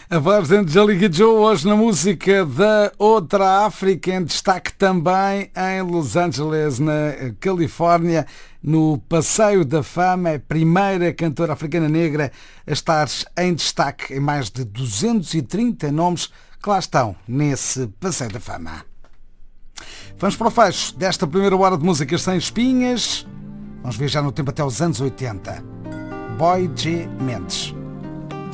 A voz de Angélica Joe hoje na música da Outra África, em destaque também em Los Angeles, na Califórnia, no Passeio da Fama, é a primeira cantora africana negra a estar em destaque em mais de 230 nomes que lá estão nesse Passeio da Fama. Vamos para o fecho desta primeira hora de músicas sem espinhas. Vamos viajar no tempo até os anos 80. Boy G. Mendes.